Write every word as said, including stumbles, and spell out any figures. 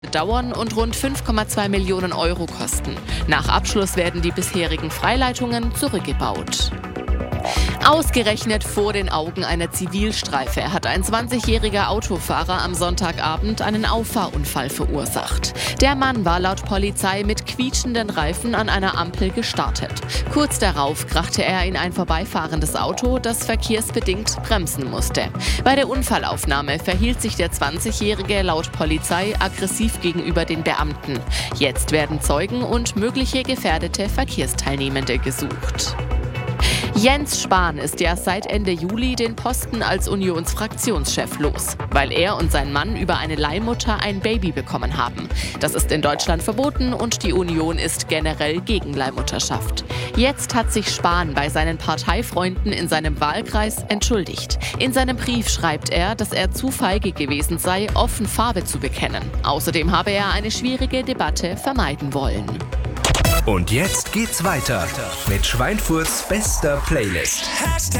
dauern und rund fünf Komma zwei Millionen Euro kosten. Nach Abschluss werden die bisherigen Freileitungen zurückgebaut. Ausgerechnet vor den Augen einer Zivilstreife hat ein zwanzigjähriger Autofahrer am Sonntagabend einen Auffahrunfall verursacht. Der Mann war laut Polizei mit quietschenden Reifen an einer Ampel gestartet. Kurz darauf krachte er in ein vorbeifahrendes Auto, das verkehrsbedingt bremsen musste. Bei der Unfallaufnahme verhielt sich der zwanzigjährige laut Polizei aggressiv gegenüber den Beamten. Jetzt werden Zeugen und mögliche gefährdete Verkehrsteilnehmende gesucht. Jens Spahn ist ja seit Ende Juli den Posten als Unionsfraktionschef los, weil er und sein Mann über eine Leihmutter ein Baby bekommen haben. Das ist in Deutschland verboten und die Union ist generell gegen Leihmutterschaft. Jetzt hat sich Spahn bei seinen Parteifreunden in seinem Wahlkreis entschuldigt. In seinem Brief schreibt er, dass er zu feige gewesen sei, offen Farbe zu bekennen. Außerdem habe er eine schwierige Debatte vermeiden wollen. Und jetzt geht's weiter mit Schweinfurts bester Playlist.